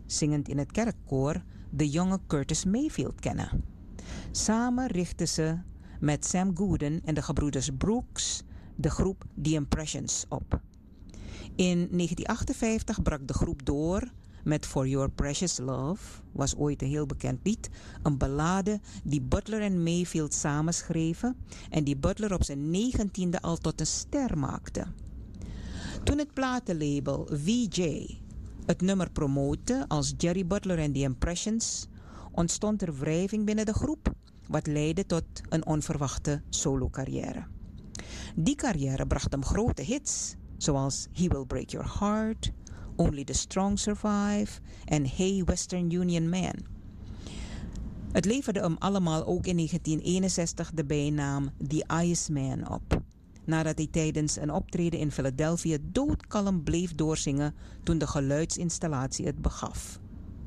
zingend in het kerkkoor, de jonge Curtis Mayfield kennen. Samen richtten ze met Sam Gooden en de gebroeders Brooks de groep The Impressions op. In 1958 brak de groep door met For Your Precious Love, was ooit een heel bekend lied, een ballade die Butler en Mayfield samenschreven en die Butler op zijn 19e al tot een ster maakte. Toen het platenlabel VJ het nummer promote als Jerry Butler en The Impressions, ontstond er wrijving binnen de groep, wat leidde tot een onverwachte solo-carrière. Die carrière bracht hem grote hits, zoals He Will Break Your Heart, Only the Strong Survive en Hey Western Union Man. Het leverde hem allemaal ook in 1961 de bijnaam The Iceman op, nadat hij tijdens een optreden in Philadelphia doodkalm bleef doorzingen toen de geluidsinstallatie het begaf.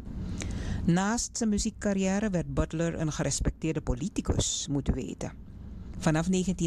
Naast zijn muziekcarrière werd Butler een gerespecteerde politicus, moet u weten. Vanaf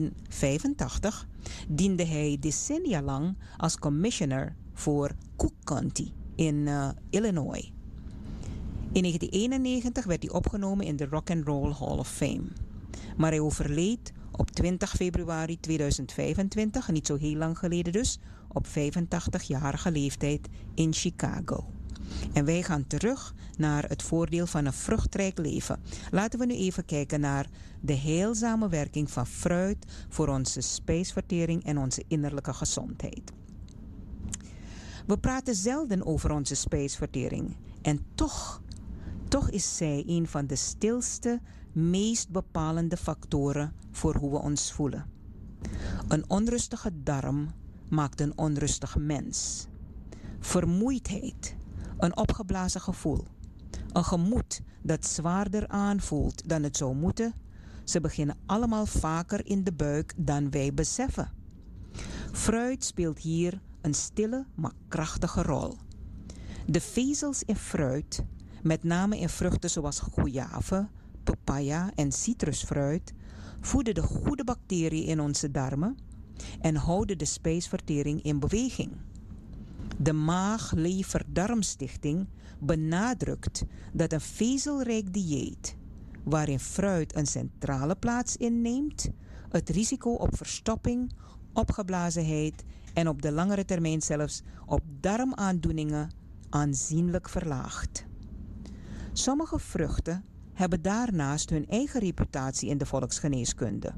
1985 diende hij decennia lang als commissioner voor Cook County in Illinois. In 1991 werd hij opgenomen in de Rock and Roll Hall of Fame. Maar hij overleed op 20 februari 2025, niet zo heel lang geleden dus, op 85-jarige leeftijd in Chicago. En wij gaan terug naar het voordeel van een vruchtrijk leven. Laten we nu even kijken naar de heilzame werking van fruit voor onze spijsvertering en onze innerlijke gezondheid. We praten zelden over onze spijsvertering en toch is zij een van de stilste, meest bepalende factoren voor hoe we ons voelen. Een onrustige darm maakt een onrustig mens. Vermoeidheid, een opgeblazen gevoel, een gemoed dat zwaarder aanvoelt dan het zou moeten, ze beginnen allemaal vaker in de buik dan wij beseffen. Fruit speelt hier een stille maar krachtige rol. De vezels in fruit, met name in vruchten zoals guava, papaya en citrusfruit, voeden de goede bacteriën in onze darmen en houden de spijsvertering in beweging. De Maag-Lever-Darmstichting benadrukt dat een vezelrijk dieet, waarin fruit een centrale plaats inneemt, het risico op verstopping, opgeblazenheid en op de langere termijn zelfs op darmaandoeningen aanzienlijk verlaagt. Sommige vruchten hebben daarnaast hun eigen reputatie in de volksgeneeskunde.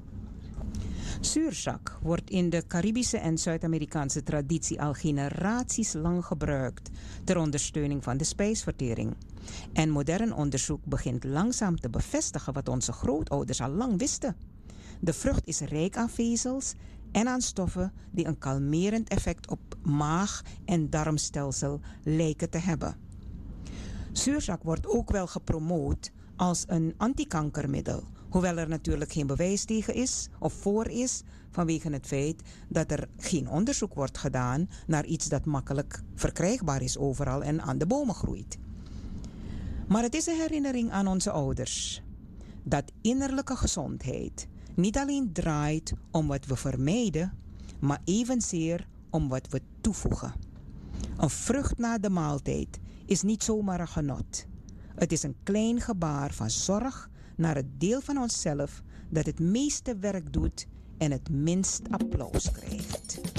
Zuurzak wordt in de Caribische en Zuid-Amerikaanse traditie al generaties lang gebruikt ter ondersteuning van de spijsvertering. En modern onderzoek begint langzaam te bevestigen wat onze grootouders al lang wisten. De vrucht is rijk aan vezels en aan stoffen die een kalmerend effect op maag- en darmstelsel lijken te hebben. Zuurzak wordt ook wel gepromoot als een antikankermiddel, hoewel er natuurlijk geen bewijs tegen is of voor is, vanwege het feit dat er geen onderzoek wordt gedaan naar iets dat makkelijk verkrijgbaar is overal en aan de bomen groeit. Maar het is een herinnering aan onze ouders dat innerlijke gezondheid niet alleen draait om wat we vermijden, maar evenzeer om wat we toevoegen. Een vrucht na de maaltijd is niet zomaar een genot. Het is een klein gebaar van zorg naar het deel van onszelf dat het meeste werk doet en het minst applaus krijgt.